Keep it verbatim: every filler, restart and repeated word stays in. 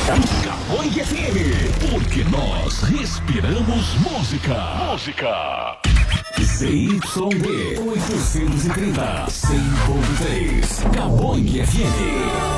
Capoeira F M, porque nós respiramos música. Música. Z Y D oitocentos e trinta, cem ponto três. Capoeira F M.